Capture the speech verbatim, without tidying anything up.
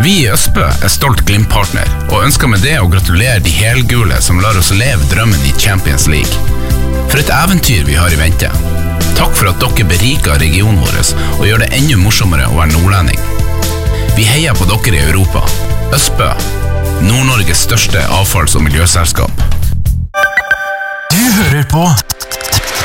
Vi i Østbø er stolt Glimt-partner, og ønsker med det å gratulere de helgule som lar oss leve drømmen i Champions League. For et eventyr vi har i vente. Takk for at dere beriker regionen vår og gjør det enda morsommere å være nordlending. Vi heier på dere i Europa. Østbø, Nord-Norges største avfalls- og miljøselskap. Du hører på